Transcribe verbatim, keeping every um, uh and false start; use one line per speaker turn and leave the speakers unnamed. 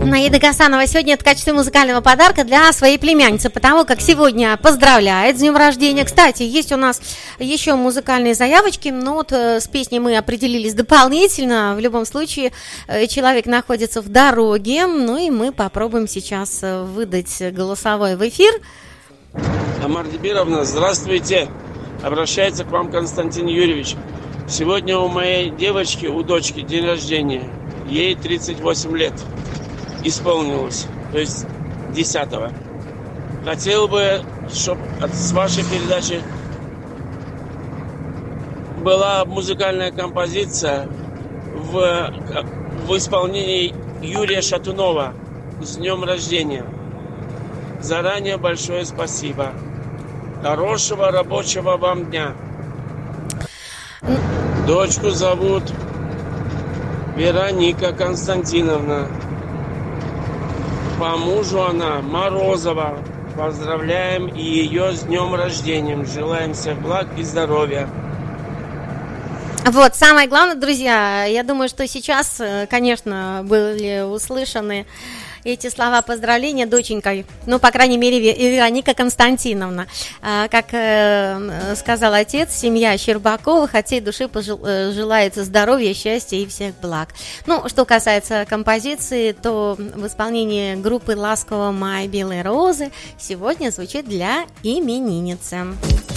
Наида Гасанова сегодня в качестве музыкального подарка для своей племянницы, потому как сегодня поздравляет с днем рождения. Кстати, есть у нас еще музыкальные заявочки, но вот с песней мы определились дополнительно. В любом случае, человек находится в дороге, ну и мы попробуем сейчас выдать голосовой в эфир.
Тамара Дибировна, здравствуйте. Обращается к вам Константин Юрьевич. Сегодня у моей девочки, у дочки день рождения. Ей тридцать восемь лет исполнилось, то есть десятого. Хотел бы, чтобы с вашей передачи была музыкальная композиция в, в исполнении Юрия Шатунова с днем рождения. Заранее большое спасибо. Хорошего рабочего вам дня. Дочку зовут Вероника Константиновна. По мужу она Морозова. Поздравляем и ее с днем рождения. Желаем всех благ и здоровья.
Вот, самое главное, друзья, я думаю, что сейчас, конечно, были услышаны эти слова поздравления доченькой, ну, по крайней мере, Вероника Константиновна. Как сказал отец, семья Щербаковых от всей души желает здоровья, счастья и всех благ. Ну, что касается композиции, то в исполнении группы «Ласкового мая белые розы» сегодня звучит для именинницы.